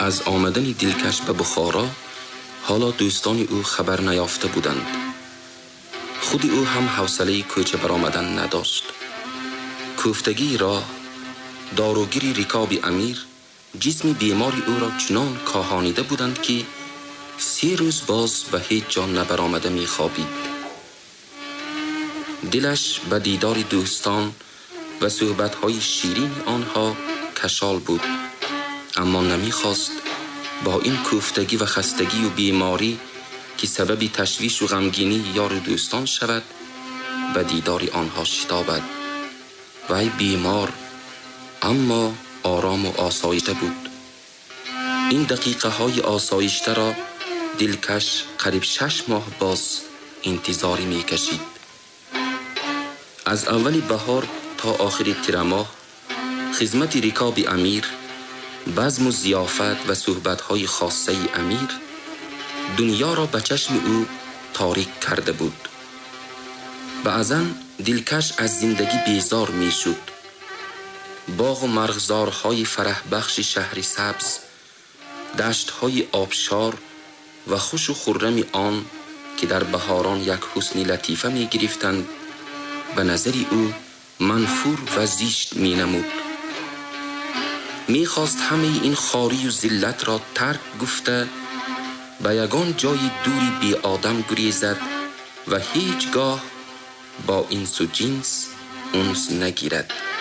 از آمدن دلکش به بخارا حالا دوستان او خبر نیافته بودند. خود او هم حوصله کوچه برآمدن نداشت. کوفتگی راه، داروگیری رکاب امیر جسم بیماری او را چنان کاهانیده بودند که 3 روز باز به هیچ جا نبرآمده می خوابید. دلش به دیدار دوستان و صحبت‌های شیرین آنها کشال بود، اما نمی‌خواست با این کوفتگی و خستگی و بیماری که سبب تشویش و غمگینی یار و دوستان شود به دیدار آنها شتابد. وی بیمار اما آرام و آسایشته بود. این دقیقه های آسایشته را دلکش قریب 6 ماه باز انتظاری می کشید. از اول بهار تا آخر تیر ماه خدمت رکاب امیر، بزم و ضیافت و صحبت‌های خاصه امیر دنیا را به چشم او تاریک کرده بود. بعضاً دلکش از زندگی بیزار می شد. باغ و مرغزارهای فرح بخش شهر سبز، دشت‌های آبشار و خوش و خرم آن که در بهاران یک حسن لطیفه می گرفتند به نظر او منفور و زشت می نمود. می خواست همه این خواری و ذلت را ترک گفته به یگان جای دوری بی آدم گریزد و هیچگاه با انس و جنس انس نگیرد.